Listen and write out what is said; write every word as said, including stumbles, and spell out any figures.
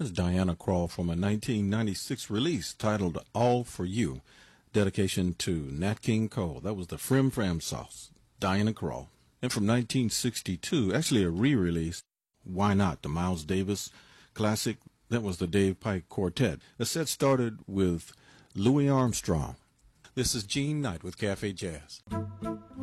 This is Diana Krall from a nineteen ninety-six release titled All For You, dedication to Nat King Cole. That was the Frim Fram Sauce, Diana Krall. And from nineteen sixty-two, actually a re-release, Why Not, the Miles Davis classic. That was the Dave Pike Quartet. The set started with Louis Armstrong. This is Gene Knight with Cafe Jazz.